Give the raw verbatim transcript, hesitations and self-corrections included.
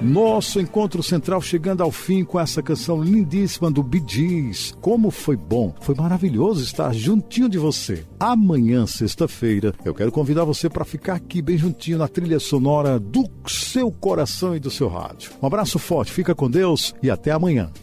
Nosso encontro central chegando ao fim com essa canção lindíssima do Bee Gees. Como foi bom, foi maravilhoso estar juntinho de você. Amanhã, sexta-feira, eu quero convidar você para ficar aqui bem juntinho na trilha sonora do seu coração e do seu rádio. Um abraço forte, fica com Deus e até amanhã.